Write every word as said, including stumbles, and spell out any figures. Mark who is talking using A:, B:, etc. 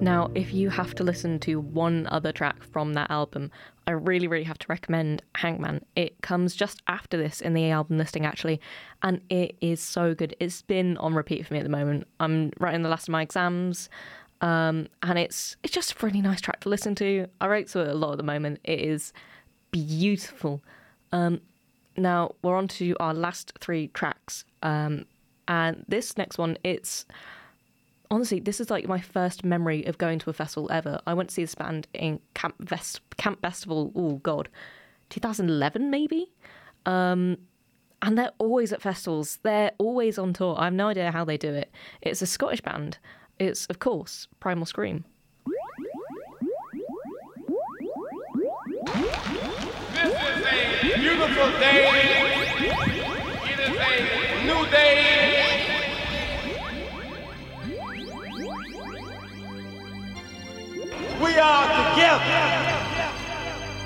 A: Now, if you have to listen to one other track from that album, I really, really have to recommend Hangman. It comes just after this in the album listing, actually, and it is so good. It's been on repeat for me at the moment. I'm writing the last of my exams, um, and it's it's just a really nice track to listen to. I write to it a lot at the moment. It is beautiful. Um, now, we're on to our last three tracks, um, and this next one, it's... Honestly, this is like my first memory of going to a festival ever. I went to see this band in Camp Vest Camp Festival, oh God, twenty eleven maybe? Um, and they're always at festivals. They're always on tour. I have no idea how they do it. It's a Scottish band. It's, of course, Primal Scream.
B: This is a beautiful day. It is a new day. We are together.